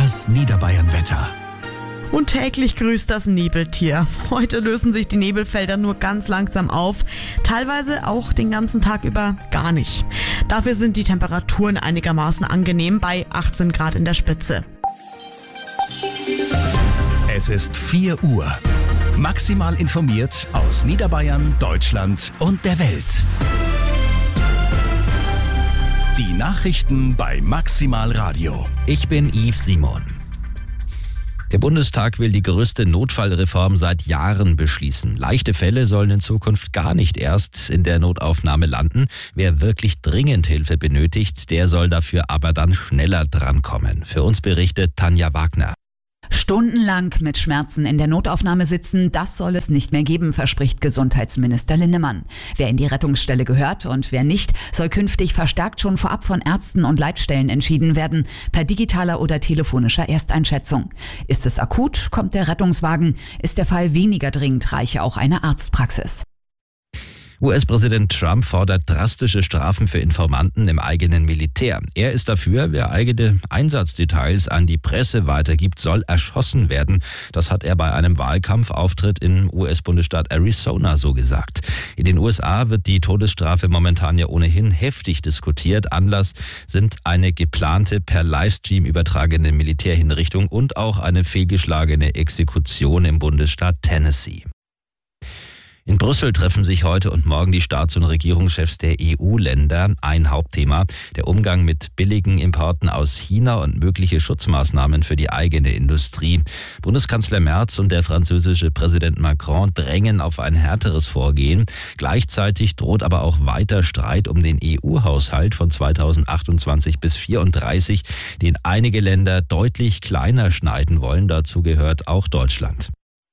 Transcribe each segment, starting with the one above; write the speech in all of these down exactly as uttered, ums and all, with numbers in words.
Das Niederbayern-Wetter. Und täglich grüßt das Nebeltier. Heute lösen sich die Nebelfelder nur ganz langsam auf, teilweise auch den ganzen Tag über gar nicht. Dafür sind die Temperaturen einigermaßen angenehm bei achtzehn Grad in der Spitze. Es ist vier Uhr. Maximal informiert aus Niederbayern, Deutschland und der Welt. Die Nachrichten bei Maximal Radio. Ich bin Yves Simon. Der Bundestag will die größte Notfallreform seit Jahren beschließen. Leichte Fälle sollen in Zukunft gar nicht erst in der Notaufnahme landen. Wer wirklich dringend Hilfe benötigt, der soll dafür aber dann schneller drankommen. Für uns berichtet Tanja Wagner. Stundenlang mit Schmerzen in der Notaufnahme sitzen, das soll es nicht mehr geben, verspricht Gesundheitsminister Linnemann. Wer in die Rettungsstelle gehört und wer nicht, soll künftig verstärkt schon vorab von Ärzten und Leitstellen entschieden werden, per digitaler oder telefonischer Ersteinschätzung. Ist es akut, kommt der Rettungswagen. Ist der Fall weniger dringend, reiche auch eine Arztpraxis. U S-Präsident Trump fordert drastische Strafen für Informanten im eigenen Militär. Er ist dafür, wer eigene Einsatzdetails an die Presse weitergibt, soll erschossen werden. Das hat er bei einem Wahlkampfauftritt im U S-Bundesstaat Arizona so gesagt. In den U S A wird die Todesstrafe momentan ja ohnehin heftig diskutiert. Anlass sind eine geplante per Livestream übertragene Militärhinrichtung und auch eine fehlgeschlagene Exekution im Bundesstaat Tennessee. In Brüssel treffen sich heute und morgen die Staats- und Regierungschefs der E U-Länder. Ein Hauptthema, der Umgang mit billigen Importen aus China und mögliche Schutzmaßnahmen für die eigene Industrie. Bundeskanzler Merz und der französische Präsident Macron drängen auf ein härteres Vorgehen. Gleichzeitig droht aber auch weiter Streit um den E U-Haushalt von zweitausendachtundzwanzig bis vierunddreißig, den einige Länder deutlich kleiner schneiden wollen. Dazu gehört auch Deutschland.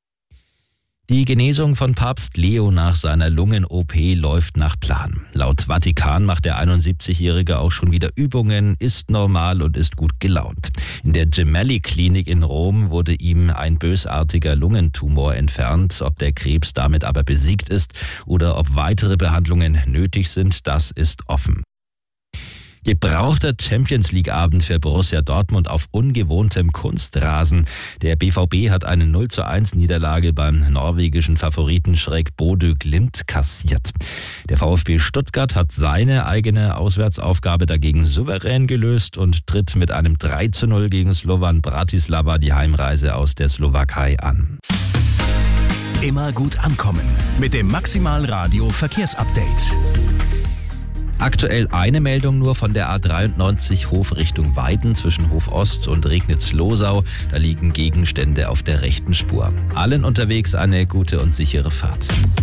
Die Genesung von Papst Leo nach seiner Lungen-O P läuft nach Plan. Laut Vatikan macht der einundsiebzigjährige auch schon wieder Übungen, ist normal und ist gut gelaunt. In der Gemelli-Klinik in Rom wurde ihm ein bösartiger Lungentumor entfernt. Ob der Krebs damit aber besiegt ist oder ob weitere Behandlungen nötig sind, das ist offen. Gebrauchter Champions-League-Abend für Borussia Dortmund auf ungewohntem Kunstrasen. Der B V B hat eine null zu eins Niederlage beim norwegischen Favoriten Schreck Bodø Glimt kassiert. Der VfB Stuttgart hat seine eigene Auswärtsaufgabe dagegen souverän gelöst und tritt mit einem drei zu null gegen Slovan Bratislava die Heimreise aus der Slowakei an. Immer gut ankommen mit dem Maximal Radio Verkehrsupdate. Aktuell eine Meldung nur von der A dreiundneunzig Hof Richtung Weiden zwischen Hof Ost und Regnitz-Losau. Da liegen Gegenstände auf der rechten Spur. Allen unterwegs eine gute und sichere Fahrt.